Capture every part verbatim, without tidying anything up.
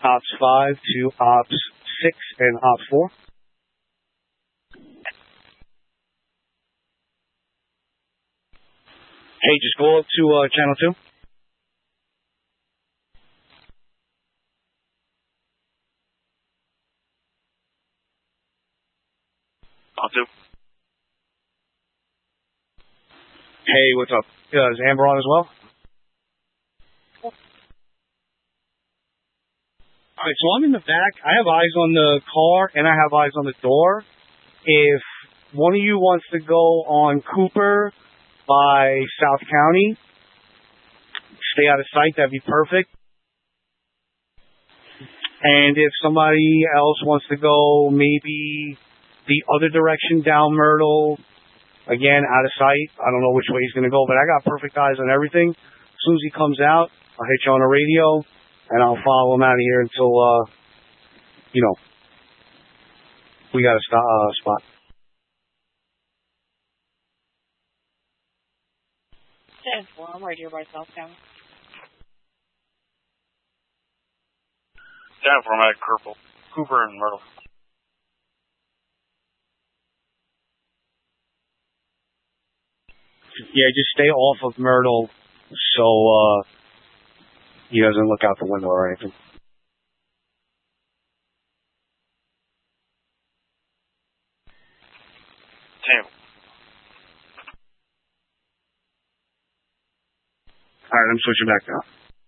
Ops five to Ops six and Ops four. Hey, just go up to uh, channel two. Two. Hey, what's up? Uh, is Amber on as well? Alright, so I'm in the back. I have eyes on the car and I have eyes on the door. If one of you wants to go on Cooper by South County, stay out of sight, that'd be perfect. And if somebody else wants to go maybe the other direction down Myrtle, again, out of sight. I don't know which way he's going to go, but I got perfect eyes on everything. As soon as he comes out, I'll hit you on the radio, and I'll follow him out of here until, uh, you know, we got a st- uh, spot. ten four, I'm right here by South County. ten four, I'm at Cooper, Cooper and Myrtle. Yeah, just stay off of Myrtle so uh, he doesn't look out the window or anything. Two. Alright, I'm switching back now.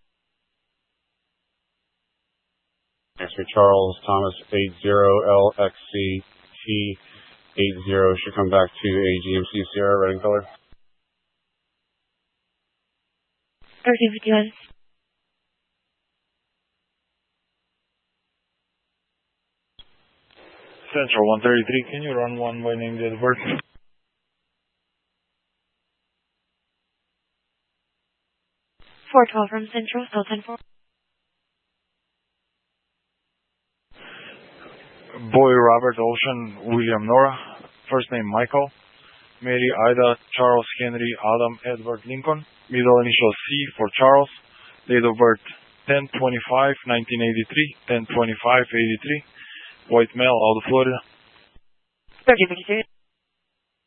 Mister Charles Thomas eight zero L X C T eight zero should come back to a G M C Sierra red and color. thirteen fifty-one. Central one thirty-three, can you run one by name date of birth? four twelve from Central, still ten four. Boy Robert Ocean William Nora, first name Michael, Mary Ida Charles Henry Adam Edward Lincoln, middle initial C for Charles, date of birth ten twenty-five nineteen eighty-three, ten twenty-five eighty-three, white male out of Florida. thirteen fifty-two.